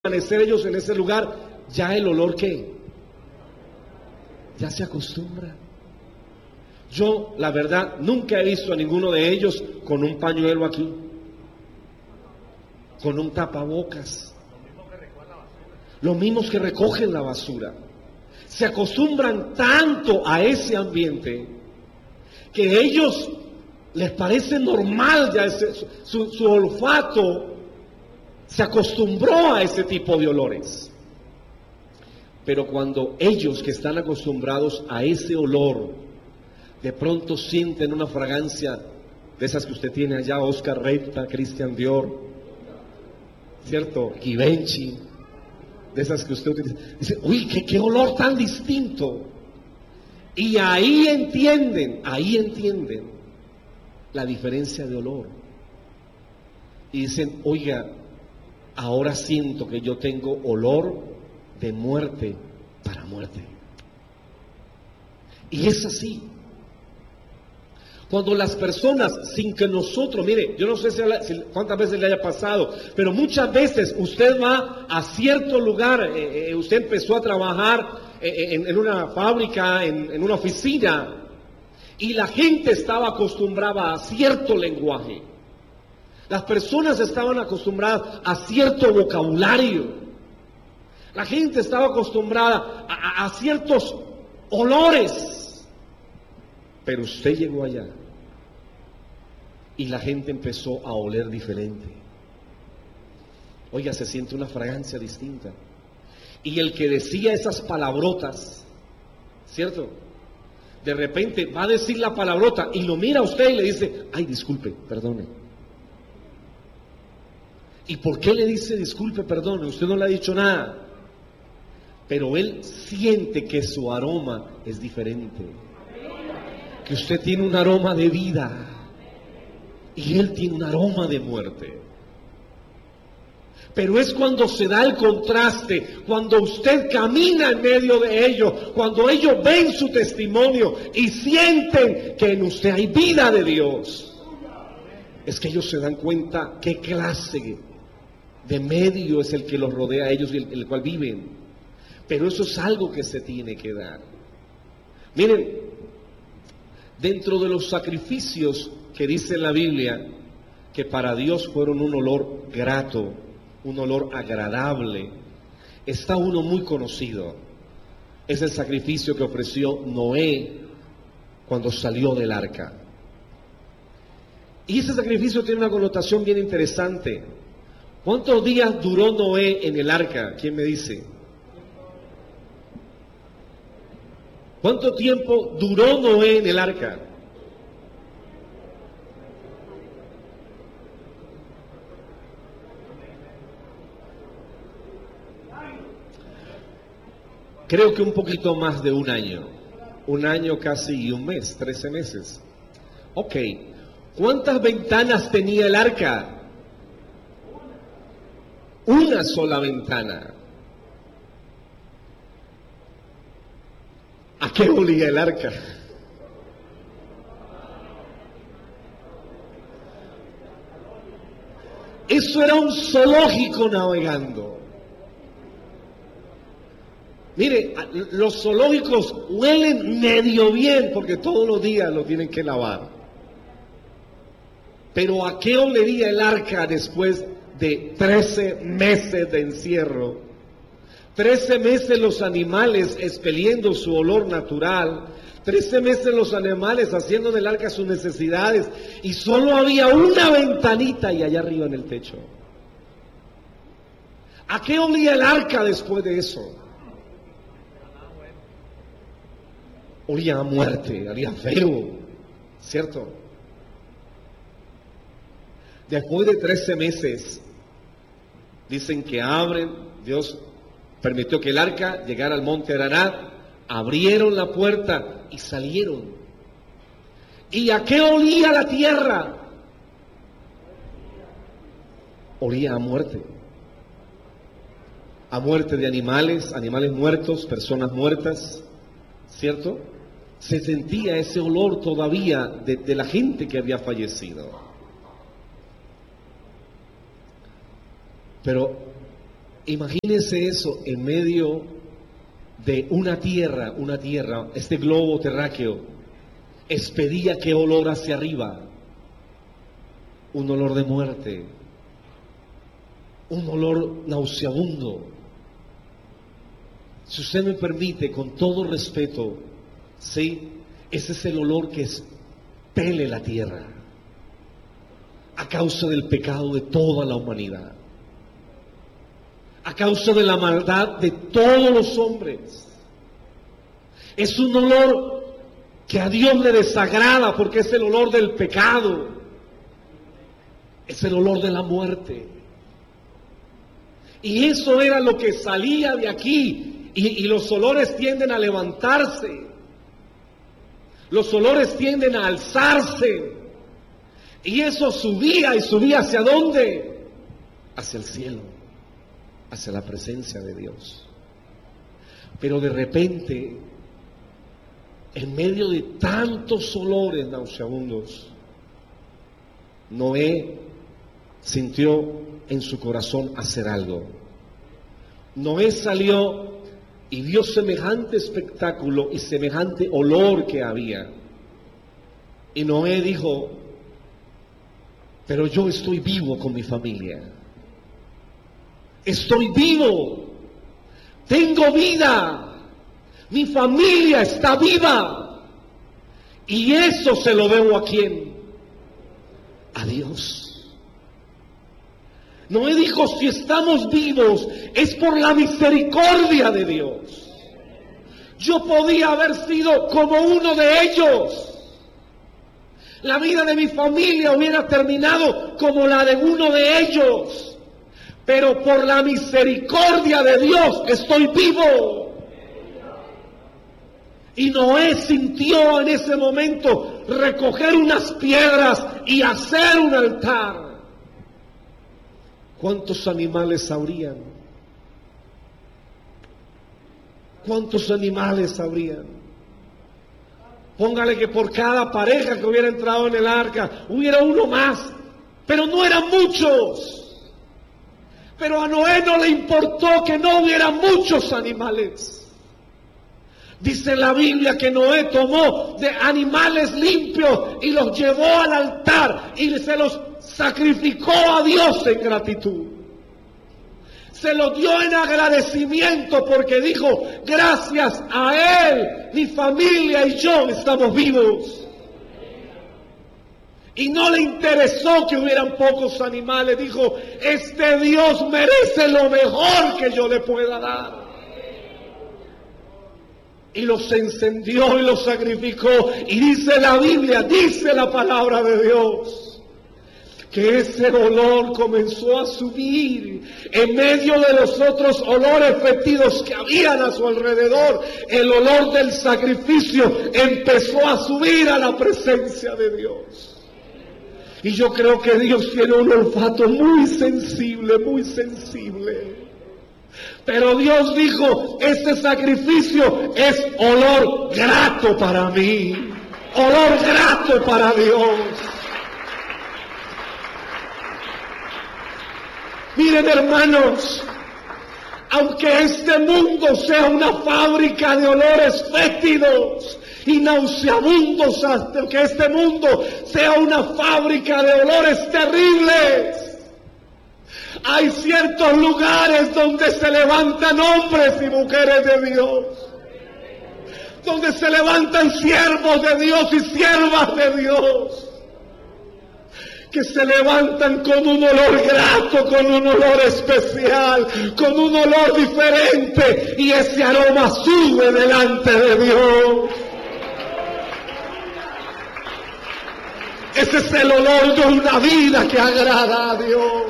permanecer ellos en ese lugar, ya el olor ¿qué? Ya se acostumbra. Yo, la verdad, nunca he visto a ninguno de ellos con un pañuelo aquí, con un tapabocas. Los mismos que recogen la basura. Se acostumbran tanto a ese ambiente que a ellos les parece normal ya su olfato se acostumbró a ese tipo de olores. Pero cuando ellos que están acostumbrados a ese olor, de pronto sienten una fragancia de esas que usted tiene allá, Oscar Repta, Christian Dior, ¿cierto? Givenchy, de esas que usted utiliza, dice, uy, qué olor tan distinto. Y ahí entienden la diferencia de olor. Y dicen, oiga, ahora siento que yo tengo olor de muerte para muerte. Y es así. Cuando las personas, sin que nosotros, mire, yo no sé cuántas veces le haya pasado, pero muchas veces usted va a cierto lugar, usted empezó a trabajar en una fábrica, en una oficina, y la gente estaba acostumbrada a cierto lenguaje. Las personas estaban acostumbradas a cierto vocabulario. La gente estaba acostumbrada a ciertos olores. Pero usted llegó allá y la gente empezó a oler diferente. Oiga, se siente una fragancia distinta. Y el que decía esas palabrotas, ¿cierto? De repente va a decir la palabrota y lo mira a usted y le dice, ay, disculpe, perdone. ¿Y por qué le dice disculpe, perdone? Usted no le ha dicho nada. Pero él siente que su aroma es diferente. Que usted tiene un aroma de vida y él tiene un aroma de muerte. Pero es cuando se da el contraste, cuando usted camina en medio de ellos, cuando ellos ven su testimonio y sienten que en usted hay vida de Dios, es que ellos se dan cuenta qué clase de medio es el que los rodea a ellos y el cual viven. Pero eso es algo que se tiene que dar. Miren, dentro de los sacrificios que dice la Biblia que para Dios fueron un olor grato, un olor agradable, está uno muy conocido. Es el sacrificio que ofreció Noé cuando salió del arca. Y ese sacrificio tiene una connotación bien interesante. ¿Cuántos días duró Noé en el arca? ¿Quién me dice? ¿Cuánto tiempo duró Noé en el arca? Creo que un poquito más de un año casi y un mes, 13 meses. Ok, ¿cuántas ventanas tenía el arca? Una sola ventana. ¿A qué olía el arca? Eso era un zoológico navegando. Mire, los zoológicos huelen medio bien porque todos los días lo tienen que lavar. Pero ¿a qué olería el arca después de 13 meses de encierro? 13 meses los animales expeliendo su olor natural, 13 meses los animales haciendo del arca sus necesidades y solo había una ventanita y allá arriba en el techo. ¿A qué olía el arca después de eso? Olía a muerte, olía feo, ¿cierto? Después de 13 meses, dicen que abren, Dios permitió que el arca llegara al monte Ararat, abrieron la puerta y salieron. ¿Y a qué olía la tierra? Olía a muerte. A muerte de animales muertos, personas muertas, ¿cierto? Se sentía ese olor todavía de la gente que había fallecido. Pero Imagínense eso en medio de una tierra, este globo terráqueo, expedía qué olor hacia arriba, un olor de muerte, un olor nauseabundo. Si usted me permite, con todo respeto, ¿sí? Ese es el olor que expele la tierra a causa del pecado de toda la humanidad, a causa de la maldad de todos los hombres. Es un olor que a Dios le desagrada porque es el olor del pecado, es el olor de la muerte. Y eso era lo que salía de aquí. Y los olores tienden a levantarse, los olores tienden a alzarse, y eso subía y subía ¿hacia dónde? Hacia el cielo, hacia la presencia de Dios. Pero de repente, en medio de tantos olores nauseabundos, Noé sintió en su corazón hacer algo. Noé salió y vio semejante espectáculo y semejante olor que había. Y Noé dijo: pero yo estoy vivo con mi familia. Estoy vivo. Tengo vida. Mi familia está viva. Y eso se lo debo ¿a quién? A Dios. Noé dijo: si estamos vivos es por la misericordia de Dios. Yo podía haber sido como uno de ellos. La vida de mi familia hubiera terminado como la de uno de ellos. Pero por la misericordia de Dios estoy vivo. Y Noé sintió en ese momento recoger unas piedras y hacer un altar. ¿Cuántos animales habrían? ¿Cuántos animales habrían? Póngale que por cada pareja que hubiera entrado en el arca hubiera uno más, pero no eran muchos. Pero a Noé no le importó que no hubiera muchos animales. Dice la Biblia que Noé tomó de animales limpios y los llevó al altar y se los sacrificó a Dios en gratitud. Se lo dio en agradecimiento porque dijo: gracias a Él, mi familia y yo estamos vivos. Y no le interesó que hubieran pocos animales. Dijo: este Dios merece lo mejor que yo le pueda dar. Y los encendió y los sacrificó. Y dice la Biblia, dice la palabra de Dios, que ese olor comenzó a subir en medio de los otros olores fétidos que habían a su alrededor. El olor del sacrificio empezó a subir a la presencia de Dios. Y yo creo que Dios tiene un olfato muy sensible, muy sensible. Pero Dios dijo: este sacrificio es olor grato para mí, olor grato para Dios. Miren, hermanos, aunque este mundo sea una fábrica de olores fétidos y nauseabundos, hasta que este mundo sea una fábrica de olores terribles, hay ciertos lugares donde se levantan hombres y mujeres de Dios, donde se levantan siervos de Dios y siervas de Dios, que se levantan con un olor grato, con un olor especial, con un olor diferente, y ese aroma sube delante de Dios. Ese es el olor de una vida que agrada a Dios.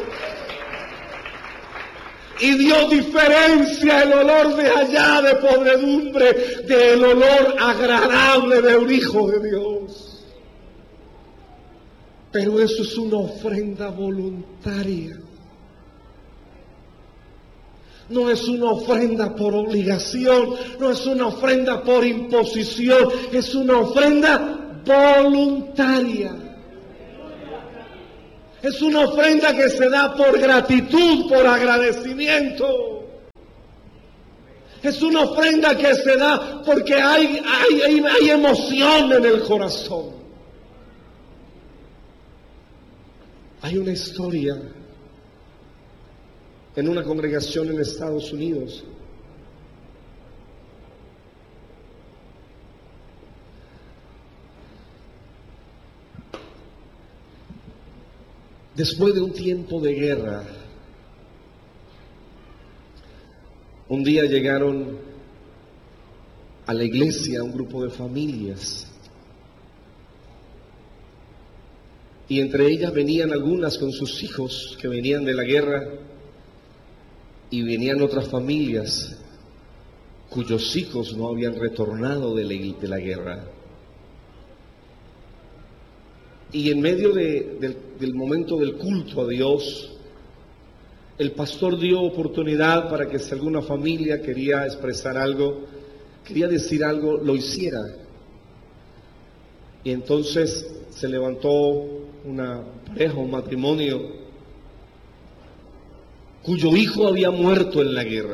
Y Dios diferencia el olor de allá de podredumbre del olor agradable de un hijo de Dios. Pero eso es una ofrenda voluntaria. No es una ofrenda por obligación, no es una ofrenda por imposición, es una ofrenda voluntaria. Es una ofrenda que se da por gratitud, por agradecimiento. Es una ofrenda que se da porque hay emoción en el corazón. Hay una historia en una congregación en Estados Unidos. Después de un tiempo de guerra, un día llegaron a la iglesia un grupo de familias. Y entre ellas venían algunas con sus hijos que venían de la guerra, y venían otras familias cuyos hijos no habían retornado de la guerra. Y en medio del momento del culto a Dios, el pastor dio oportunidad para que si alguna familia quería expresar algo, quería decir algo, lo hiciera. Y entonces se levantó una pareja, un matrimonio, cuyo hijo había muerto en la guerra.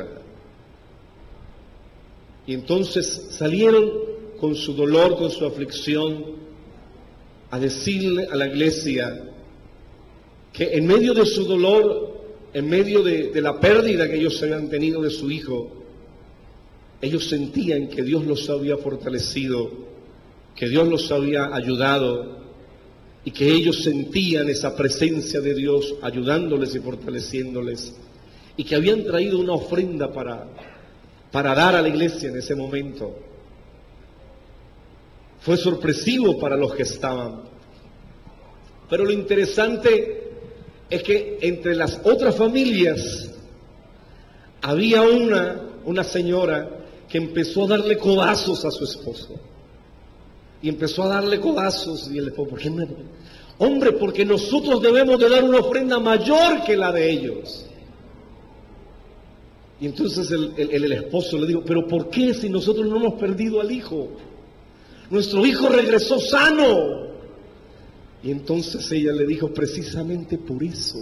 Y entonces salieron con su dolor, con su aflicción, a decirle a la iglesia que en medio de su dolor, en medio de la pérdida que ellos habían tenido de su hijo, ellos sentían que Dios los había fortalecido, que Dios los había ayudado, y que ellos sentían esa presencia de Dios ayudándoles y fortaleciéndoles, y que habían traído una ofrenda para dar a la iglesia en ese momento. Fue sorpresivo para los que estaban. Pero lo interesante es que entre las otras familias había una señora que empezó a darle codazos a su esposo. Y empezó a darle codazos, y él le dijo: ¿por qué no? Hombre, porque nosotros debemos de dar una ofrenda mayor que la de ellos. Y entonces el esposo le dijo: ¿pero por qué si nosotros no hemos perdido al hijo? Nuestro hijo regresó sano. Y entonces ella le dijo: precisamente por eso,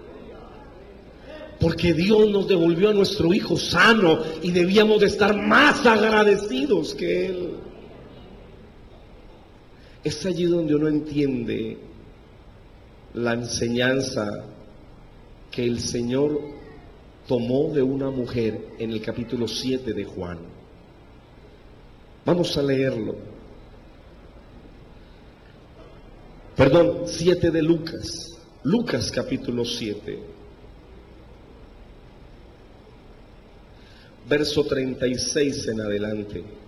porque Dios nos devolvió a nuestro hijo sano y debíamos de estar más agradecidos que él. Es allí donde uno entiende la enseñanza que el Señor tomó de una mujer en el capítulo 7 de Juan. Vamos a leerlo. 7 de Lucas. Lucas capítulo 7. Verso 36 en adelante.